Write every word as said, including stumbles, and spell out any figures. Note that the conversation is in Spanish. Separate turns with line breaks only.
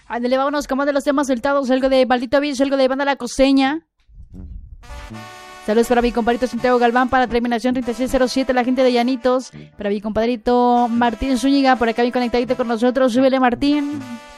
Ándale, vámonos con más de los temas soltados. Algo de Maldito Bicho, algo de Banda La Costeña. Saludos para mi compadrito Santiago Galván, para terminación treinta y seis cero siete, la gente de Llanitos. Para mi compadrito Martín Zúñiga, por acá bien conectadito con nosotros. Súbele, Martín.